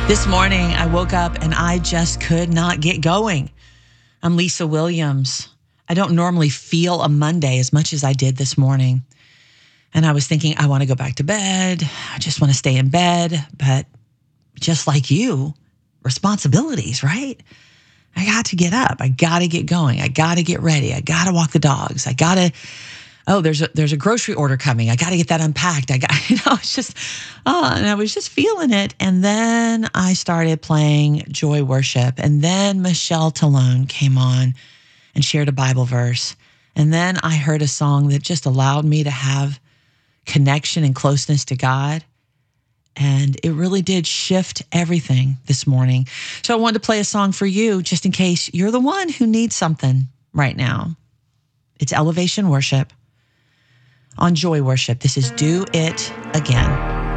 This morning, I woke up and I just could not get going. I'm Lisa Williams. I don't normally feel a Monday as much as I did this morning. And I was thinking, I want to go back to bed. I just want to stay in bed. But just like you, responsibilities, right? I got to get up. I got to get going. I got to get ready. I got to walk the dogs. I got to, there's a grocery order coming. I got to get that unpacked. It's just, and I was just feeling it. And then I started playing Joy Worship. And then Michelle Talone came on and shared a Bible verse. And then I heard a song that just allowed me to have connection and closeness to God. And it really did shift everything this morning. So I wanted to play a song for you just in case you're the one who needs something right now. It's Elevation Worship on Joy Worship. This is Do It Again.